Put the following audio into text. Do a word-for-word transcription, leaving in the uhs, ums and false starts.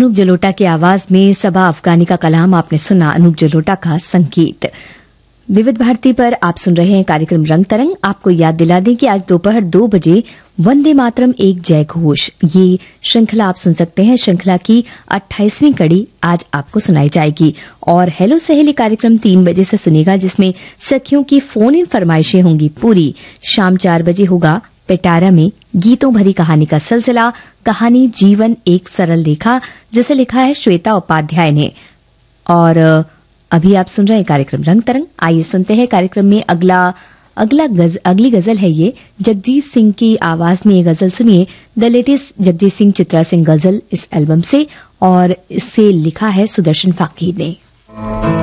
अनूप जलोटा की आवाज में सबा अफगानी का कलाम आपने सुना, अनूप जलोटा का संगीत। विविध भारती पर आप सुन रहे हैं कार्यक्रम रंग तरंग। आपको याद दिला दें कि आज दोपहर दो बजे वंदे मातरम एक जय घोष, ये श्रृंखला आप सुन सकते हैं। श्रृंखला की अट्ठाईसवीं कड़ी आज आपको सुनाई जाएगी। और हेलो सहेली कार्यक्रम तीन बजे से सुनेगा, जिसमें सखियों की फोन इन फरमाइशें होंगी पूरी। शाम चार बजे होगा पिटारा में गीतों भरी कहानी का सिलसिला, कहानी जीवन एक सरल रेखा, जिसे लिखा है श्वेता उपाध्याय ने। और अभी आप सुन रहे हैं कार्यक्रम रंग तरंग। आइए सुनते हैं कार्यक्रम में अगला अगला गज, अगली गजल है ये जगजीत सिंह की आवाज में। ये गजल सुनिए, द लेटेस्ट जगजीत सिंह चित्रा सिंह गजल इस एल्बम से, और इसे लिखा है सुदर्शन फाकीर ने।